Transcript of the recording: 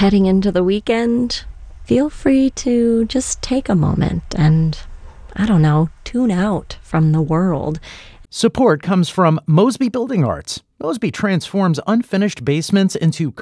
heading into the weekend, feel free to just take a moment and, I don't know, tune out from the world. Support comes from Mosby Building Arts. Mosby transforms unfinished basements into